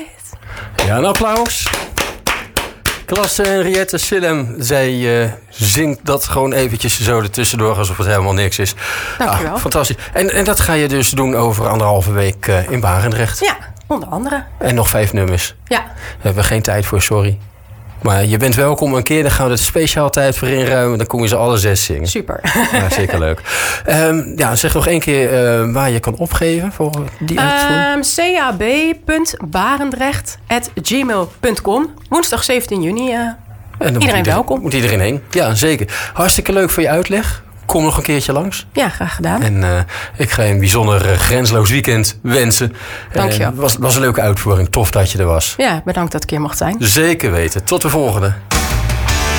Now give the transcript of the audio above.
Ja, een applaus. Klasse Henriette Sillem, zij zingt dat gewoon eventjes zo ertussendoor alsof het helemaal niks is. Dankjewel. Fantastisch. En dat ga je dus doen over 1,5 week in Barendrecht. Ja, onder andere. En nog 5 nummers. Ja. Daar hebben we geen tijd voor, sorry. Maar je bent welkom een keer, dan gaan we er speciaal tijd voor inruimen. Dan kom je ze alle 6 zingen. Super. Ja, zeker leuk. Zeg nog 1 keer waar je kan opgeven voor die uitvoering. cab.barendrecht@gmail.com. Woensdag 17 juni. Iedereen welkom. Moet iedereen heen. Ja, zeker. Hartstikke leuk voor je uitleg. Kom nog een keertje langs. Ja, graag gedaan. En ik ga je een bijzonder grensloos weekend wensen. Dank je. Het was een leuke uitvoering. Tof dat je er was. Ja, bedankt dat ik hier mocht zijn. Zeker weten. Tot de volgende.